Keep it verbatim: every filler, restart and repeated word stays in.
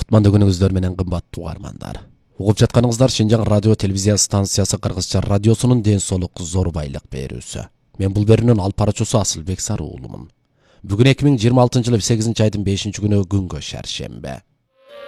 Кутманды күнүңүздөр менен кымбаттуу угармандар. Угуп жатканыңыздар Шинжаң радио телевизия станциясы Кыргызча радиосунун ден соолук зор байлык берүүсү. Мен бул берүүнүн алып баруучусу Асылбек Сарыуулумун. Бүгүн эки миң жыйырма алтынчы жылы сегизинчи айдын бешинчи күнү күнгө шаршембе.